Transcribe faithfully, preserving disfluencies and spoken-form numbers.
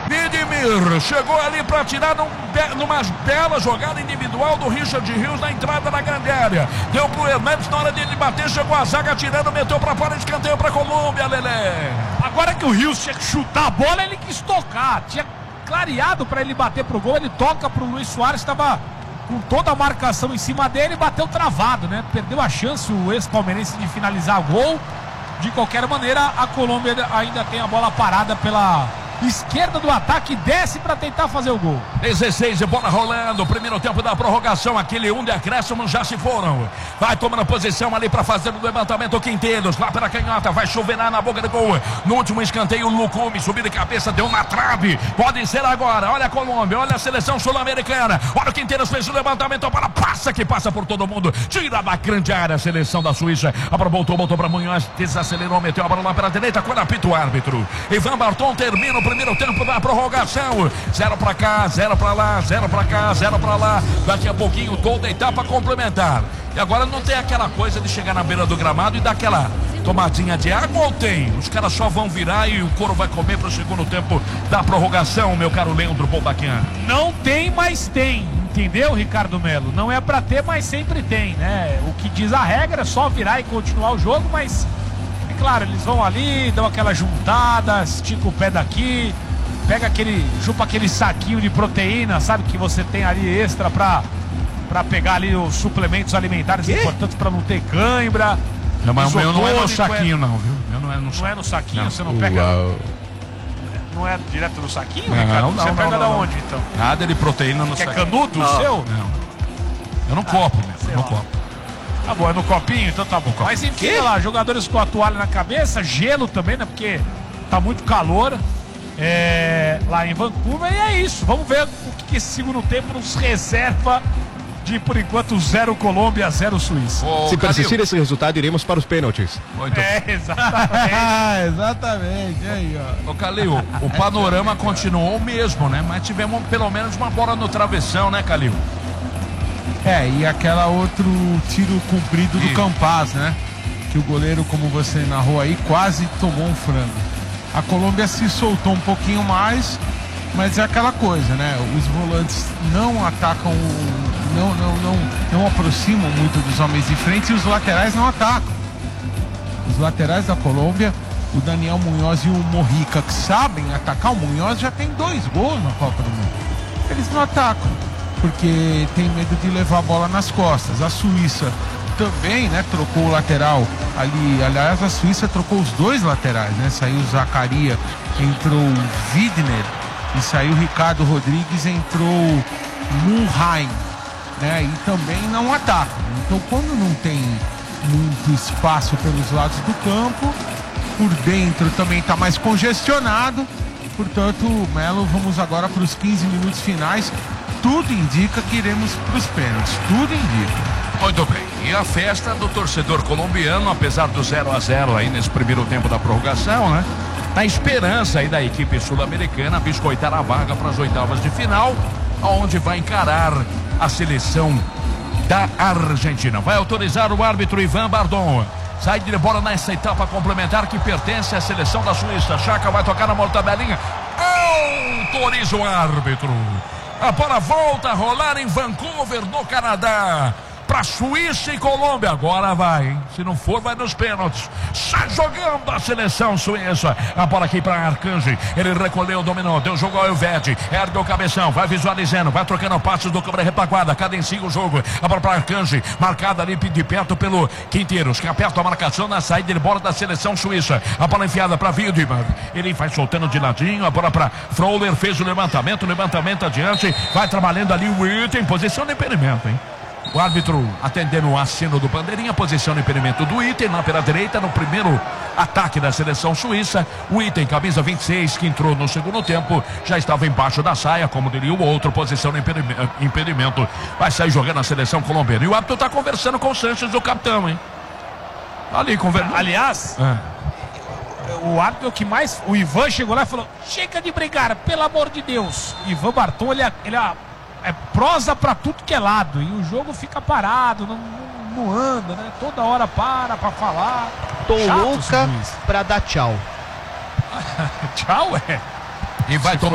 Vidimir chegou ali para tirar num, numa bela jogada individual do Richard Rios na entrada da grande área. Deu pro Hernandes na hora dele bater, chegou a zaga tirando, meteu para fora, escanteio para Colômbia, Lelé. Agora que o Rios tinha que chutar a bola, ele quis tocar. Tinha clareado para ele bater pro gol, ele toca pro Luis Soares, estava com toda a marcação em cima dele e bateu travado, né? Perdeu a chance o ex-palmeirense de finalizar o gol. De qualquer maneira, a Colômbia ainda tem a bola parada pela esquerda do ataque, desce para tentar fazer o gol. dezesseis de bola rolando, primeiro tempo da prorrogação, aquele um de acréscimo já se foram. Vai tomando posição ali para fazer o levantamento. Quinteiros, lá pela canhota, vai chover na boca do gol. No último escanteio, o Lucumi subiu de cabeça, deu na trave. Pode ser agora, olha a Colômbia, olha a seleção sul-americana. Olha o Quinteiros, fez o levantamento, a bola passa que passa por todo mundo. Tira da grande área a seleção da Suíça. A bola voltou, voltou para Munhoz, desacelerou, meteu a bola lá pela direita. Quando apita o árbitro, Ivan Barton termina o primeiro tempo da prorrogação. Zero pra cá, zero pra lá, zero pra cá, zero pra lá. Daqui a pouquinho toda a etapa complementar. E agora não tem aquela coisa de chegar na beira do gramado e dar aquela tomadinha de água, ou tem? Os caras só vão virar e o couro vai comer pro segundo tempo da prorrogação, meu caro Leandro Polbaquian. Não tem, mas tem. Entendeu, Ricardo Melo? Não é pra ter, mas sempre tem, né? O que diz a regra é só virar e continuar o jogo, mas claro, eles vão ali, dão aquela juntada, estica o pé daqui, pega aquele, chupa aquele saquinho de proteína, sabe, que você tem ali extra pra, pra pegar ali os suplementos alimentares que? Importantes pra não ter cãibra. Não, mas o meu não é no saquinho, é... não, viu? Meu não é no não saquinho. É no saquinho, não. Você não pega. Uau. Não é direto no saquinho, não, Ricardo? Não, você não, pega não, da não. onde, então? Nada de proteína no que saquinho. É canudo não. o seu? Não. Eu não copo, meu. Eu não copo. Tá bom, é no copinho, então tá bom. Mas enfim, olha lá, jogadores com a toalha na cabeça, gelo também, né? Porque tá muito calor é, lá em Vancouver. E é isso, vamos ver o que, que esse segundo tempo nos reserva de, por enquanto, zero Colômbia, zero Suíça. Oh, Se persistir esse resultado, iremos para os pênaltis. Muito é, exatamente. exatamente, aí, ó. Ô, Calil, o panorama continuou o mesmo, né? Mas tivemos pelo menos uma bola no travessão, né, Calil? É, e aquela outro tiro comprido do Campaz, né? Que o goleiro, como você narrou aí, quase tomou um frango. A Colômbia se soltou um pouquinho mais, mas é aquela coisa, né? Os volantes não atacam, não, não, não, não aproximam muito dos homens de frente e os laterais não atacam. Os laterais da Colômbia, o Daniel Munhoz e o Mojica, que sabem atacar, o Munhoz já tem dois gols na Copa do Mundo. Eles não atacam, porque tem medo de levar a bola nas costas. A Suíça também, né, trocou o lateral ali. Aliás, a Suíça trocou os dois laterais, né? Saiu o Zacaria, entrou o Widner e saiu o Ricardo Rodrigues, entrou o Mulheim, né? E também não atacam. Então, quando não tem muito espaço pelos lados do campo, por dentro também está mais congestionado. Portanto, Melo, vamos agora para os quinze minutos finais. Tudo indica que iremos para os pênaltis. Tudo indica. Muito bem. E a festa do torcedor colombiano, apesar do zero a zero aí nesse primeiro tempo da prorrogação, né? Na esperança aí da equipe sul-americana biscoitar a vaga para as oitavas de final, onde vai encarar a seleção da Argentina. Vai autorizar o árbitro Ivan Bardon. Sai de bola nessa etapa complementar que pertence à seleção da Suíça. Chaka vai tocar na mortadelinha. Autoriza o árbitro. A bola volta a rolar em Vancouver, no Canadá. Para Suíça e Colômbia. Agora vai, hein? Se não for, vai nos pênaltis. Sai jogando a seleção suíça. A bola aqui para Arcanji. Ele recolheu, dominou, deu jogo ao Elvedi. Ergue o cabeção, vai visualizando, vai trocando passos do câmera retaguarda. Cadencia o jogo. A bola para Arcanji. Marcada ali de perto pelo Quinteiros, que aperta a marcação na saída de bola da seleção suíça. A bola enfiada para Wildman. Ele vai soltando de ladinho. A bola para Froller. Fez o levantamento. O levantamento adiante. Vai trabalhando ali o item. Posição de impedimento, hein? O árbitro atendendo o aceno do bandeirinha, posição de impedimento do item, lá pela direita, no primeiro ataque da seleção suíça. O item, camisa vinte e seis, que entrou no segundo tempo, já estava embaixo da saia, como diria o outro, posição de impedimento. Vai sair jogando a seleção colombiana. E o árbitro está conversando com o Sanches, o capitão, hein? Ali, conversando. Aliás, é. o árbitro que mais... O Ivan chegou lá e falou: chega de brigar, pelo amor de Deus. Ivan Barton, ele... ele é prosa pra tudo que é lado. E o jogo fica parado, não, não, não anda, né? Toda hora para pra falar. Tô Chato, louca pra dar tchau. Tchau, é? E vai tomar.